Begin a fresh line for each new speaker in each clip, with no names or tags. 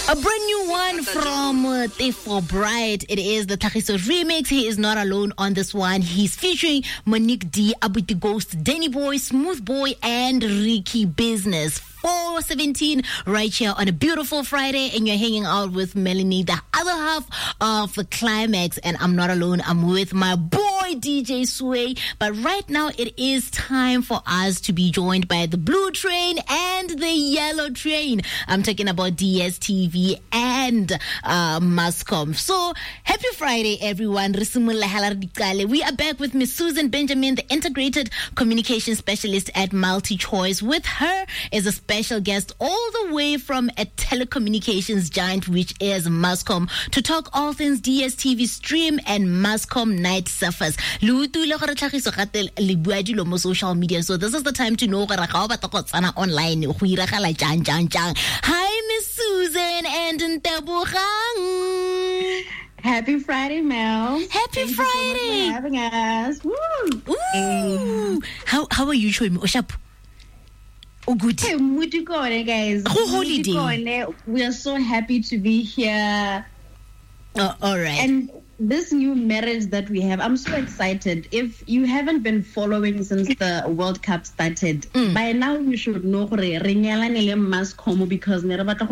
A brand new one from Tefo Bright. It is the Tachiso remix. He is not alone on this one. He's featuring Monique D, Abuti Ghost, Danny Boy, Smooth Boy, and Ricky Business. 4:17 right here on a beautiful Friday, and you're hanging out with Melanie, the other half of the Climax, and I'm not alone. I'm with my boy DJ Sway. But right now it is time for us to be joined by the blue train and the yellow train. I'm talking about DSTV and Mascom. So happy Friday, everyone. We are back with Miss Susan Benjamin, the integrated communication specialist at MultiChoice. With her is a special guest all the way from a telecommunications giant, which is Mascom, to talk all things DSTV Stream and Mascom Night Surfers. Social media, so this is the time to know online. Hi, Miss Susan and Ntabugang.
Happy Friday, Mel.
Happy Friday.
Thank you so much for having us. Woo.
Ooh. How are you, Choy? Oh, good.
Hey, Mutukone, guys.
Holiday.
We are so happy to be here.
All right.
And this new marriage that we have, I'm so excited. If you haven't been following since the World Cup started, by now you should know because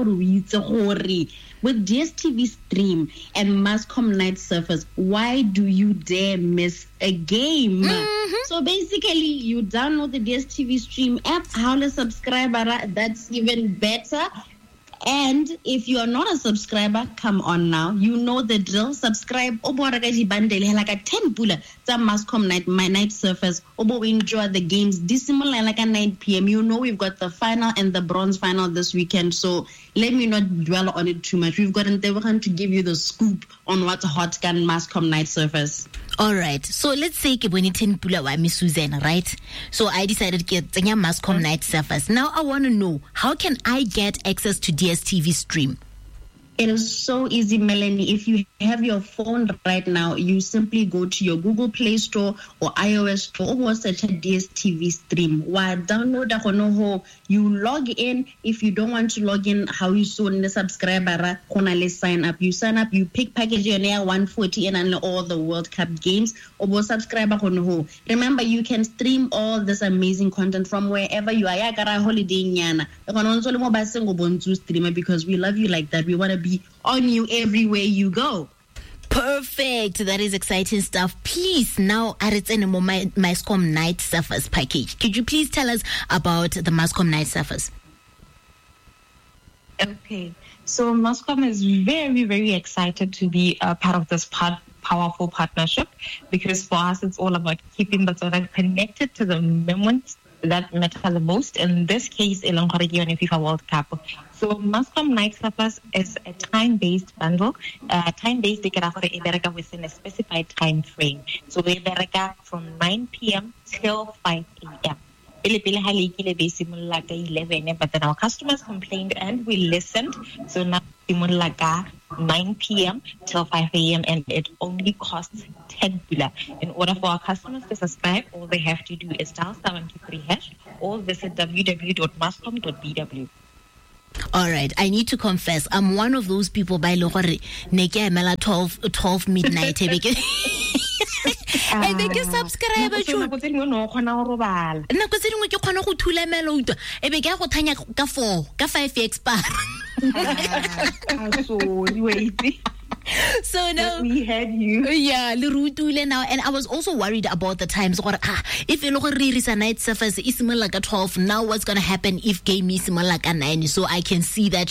with DSTV Stream and Mascom Night Surfers, why do you dare miss a game? So basically, you download the DSTV Stream app, how to subscriber, that's even better. And if you are not a subscriber, come on now. You know the drill. Subscribe. Obo rakaji bandele like a 10 pula. Mascom Night, my night surfers. Obo enjoy the games. Dissimilar like at 9 p.m. You know we've got the final and the bronze final this weekend. So let me not dwell on it too much. We've got Ntebugang to give you the scoop on what's hot gun Mascom Night surfers.
All right. So let's say ke bone 10 pula wa Miss Susan, right? So I decided to get Mascom Night surfers. Now I want to know, how can I get access to DSTV Stream?
It is so easy, Melanie. If you have your phone right now, you simply go to your Google Play Store or iOS Store or search DSTV Stream. Download you log in. If you don't want to log in, how you saw in the subscriber, sign up. You sign up, you pick package on air 140 and all the World Cup games. Or subscriber. Remember, you can stream all this amazing content from wherever you are. Because we love you like that. We want to be on you everywhere you go.
Perfect. That is exciting stuff. Please, now at its end, my Mascom Night Surfers package. Could you please tell us about the Mascom Night Surfers?
Okay. So Mascom is very, very excited to be a part of this powerful partnership, because for us, it's all about keeping the sort of connected to the moments that matter the most. In this case, Elon FIFA World Cup. So Mascom Night Surfers is a time-based bundle. Time-based, they can within a specified time frame. So we from 9 p.m. till 5 a.m. But then our customers complained and we listened. So now 9 p.m. till 5 a.m. and it only costs 10 pula. In order for our customers to subscribe, all they have to do is dial *723# or visit www.mascom.bw.
All right, I need to confess, I'm one of those people by Logore Neke Mela 12 midnight. I beg you subscribe to so now
we had you.
Yeah, now, and I was also worried about the times. If you look at night surface is like a 12, now what's gonna happen if game is like a 9? So I can see that